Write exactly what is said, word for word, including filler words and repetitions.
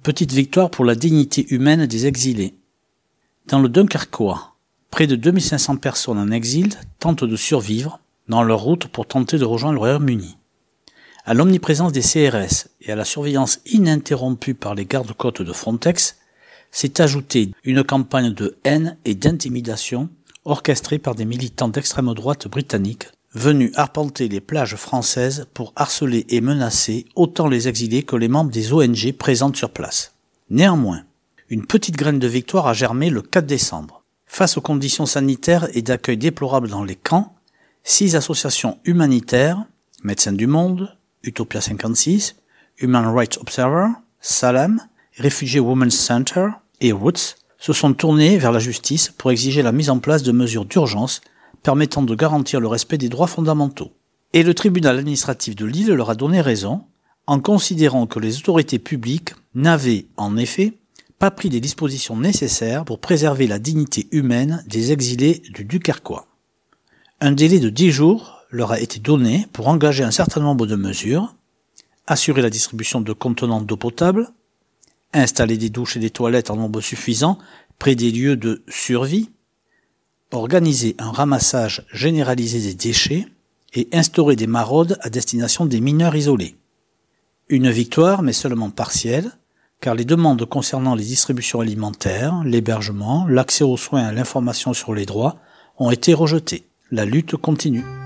Petite victoire pour la dignité humaine des exilés. Dans le Dunkerquois, près de deux mille cinq cents personnes en exil tentent de survivre dans leur route pour tenter de rejoindre le Royaume-Uni. À l'omniprésence des C R S et à la surveillance ininterrompue par les gardes-côtes de Frontex, s'est ajoutée une campagne de haine et d'intimidation orchestrée par des militants d'extrême droite britanniques venus arpenter les plages françaises pour harceler et menacer autant les exilés que les membres des O N G présentes sur place. Néanmoins, une petite graine de victoire a germé le quatre décembre. Face aux conditions sanitaires et d'accueil déplorables dans les camps, six associations humanitaires, Médecins du Monde, Utopia cinquante-six, Human Rights Observer, Salem, Refugee Women's Center et Roots se sont tournés vers la justice pour exiger la mise en place de mesures d'urgence permettant de garantir le respect des droits fondamentaux. Et le tribunal administratif de Lille leur a donné raison en considérant que les autorités publiques n'avaient, en effet, pas pris les dispositions nécessaires pour préserver la dignité humaine des exilés du Dunkerquois. Un délai de dix jours leur a été donné pour engager un certain nombre de mesures, assurer la distribution de contenants d'eau potable, installer des douches et des toilettes en nombre suffisant près des lieux de survie, organiser un ramassage généralisé des déchets et instaurer des maraudes à destination des mineurs isolés. Une victoire, mais seulement partielle, car les demandes concernant les distributions alimentaires, l'hébergement, l'accès aux soins et à l'information sur les droits ont été rejetées. La lutte continue.